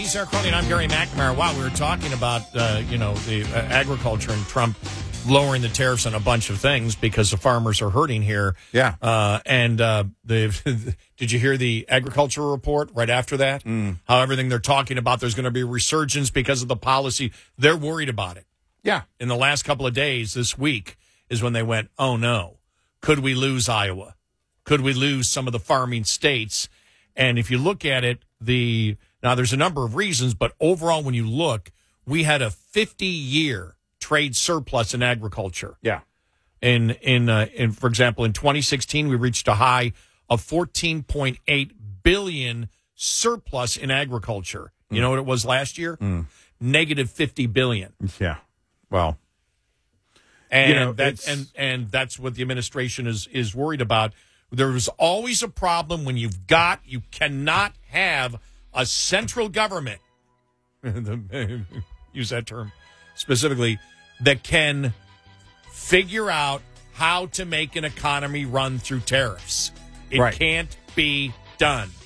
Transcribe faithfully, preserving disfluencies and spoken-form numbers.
He's Sarah Crowley, and I'm Gary McNamara. Wow, we were talking about, uh, you know, the uh, agriculture and Trump lowering the tariffs on a bunch of things because the farmers are hurting here. Yeah. Uh, and uh, the did you hear the agriculture report right after that? Mm. How everything they're talking about, there's going to be a resurgence because of the policy. They're worried about it. Yeah. In the last couple of days, this week, is when they went, oh, no. Could we lose Iowa? Could we lose some of the farming states? And if you look at it, the now there's a number of reasons, but overall, when you look, we had a fifty-year trade surplus in agriculture. Yeah. In in uh, in for example, in twenty sixteen, we reached a high of fourteen point eight billion surplus in agriculture. You Mm. know what it was last year? Mm. Negative fifty billion. Yeah. Well, and you know, that's and and that's what the administration is is worried about. There's always a problem when you've got you cannot have a central government, use that term specifically, that can figure out how to make an economy run through tariffs. It right. can't be done.